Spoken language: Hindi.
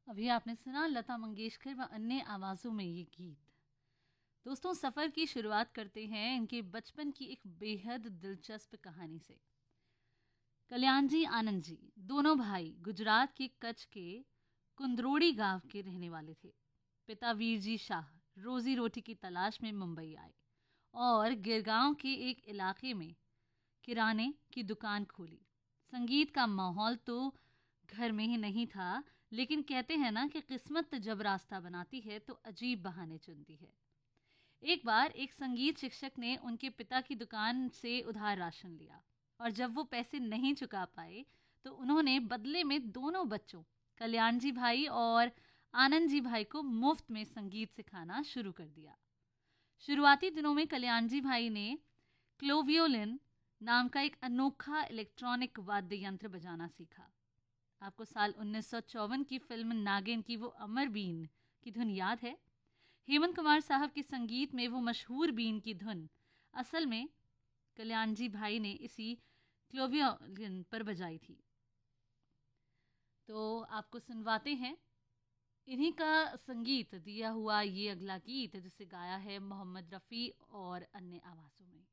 अभी आपने सुना लता मंगेशकर व अन्य आवाज़ों में ये गीत। दोस्तों, सफ़र की शुरुआत करते हैं इनके बचपन की एक बेहद दिलचस्प कहानी से। कल्याण जी, आनंद जी, दोनों भाई गुजरात के कच्छ के कुंदरोड़ी गांव के रहने वाले थे। पिता वीर जी शाह रोजी रोटी की तलाश में मुंबई आए और गिरगांव के एक इलाके में किराने की दुकान खोली। संगीत का माहौल तो घर में ही नहीं था, लेकिन कहते हैं ना कि किस्मत जब रास्ता बनाती है तो अजीब बहाने चुनती है। एक बार एक संगीत शिक्षक ने उनके पिता की दुकान से उधार राशन लिया और जब वो पैसे नहीं चुका पाए तो उन्होंने बदले में दोनों बच्चों, कल्याण जी भाई और आनंद जी भाई को मुफ्त में संगीत सिखाना शुरू कर दिया। शुरुआती दिनों में कल्याण जी भाई ने क्लोवियोलिन नाम का एक अनोखा इलेक्ट्रॉनिक वाद्य यंत्र बजाना सीखा। आपको साल 1954 की फिल्म नागिन की वो अमर बीन की धुन याद है? हेमंत कुमार साहब के संगीत में वो मशहूर बीन की धुन असल में कल्याण जी भाई ने इसी क्लोवियोलिन पर बजाई थी। तो आपको सुनवाते हैं इन्हीं का संगीत दिया हुआ ये अगला गीत, जिसे गाया है मोहम्मद रफ़ी और अन्य आवाज़ों में।